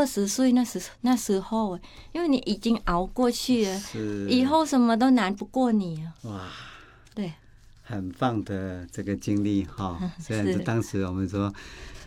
20岁那时候，因为你已经熬过去了，以后什么都难不过你了。 哇， 对， 很棒的这个经历哈。虽然是当时我们说